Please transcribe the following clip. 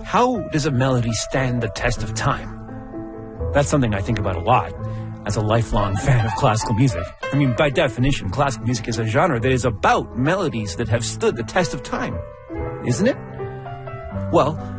how does a melody stand the test of time? That's something I think about a lot as a lifelong fan of classical music. I mean, by definition, classical music is a genre that is about melodies that have stood the test of time, isn't it? Well,